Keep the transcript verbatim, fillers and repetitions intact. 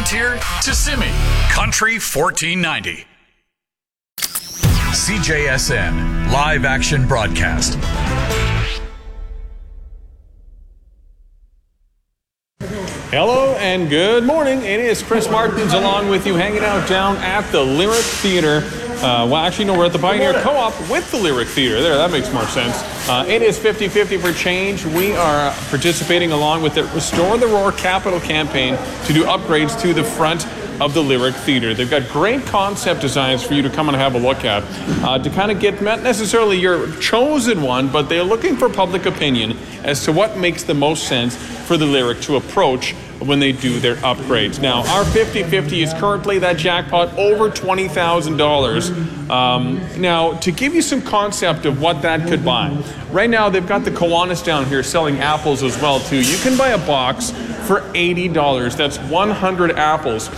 Frontier to Simi, Country fourteen ninety. C J S N Live Action Broadcast. Hello and good morning. It is Chris Martins along with you, hanging out down at the Lyric Theatre. Uh, well, actually, no, we're at the Pioneer Co-op with the Lyric Theatre. There, that makes more sense. Uh, it is fifty fifty for change. We are participating along with the Restore the Roar Capital campaign to do upgrades to the front of the Lyric Theatre. They've got great concept designs for you to come and have a look at, uh, to kind of get not necessarily your chosen one, but they're looking for public opinion as to what makes the most sense for the Lyric to approach when they do their upgrades. Now, our fifty fifty is currently that jackpot over twenty thousand dollars. Um, now, to give you some concept of what that could buy, right now they've got the Kiwanis down here selling apples as well too. You can buy a box for eighty dollars. That's one hundred apples.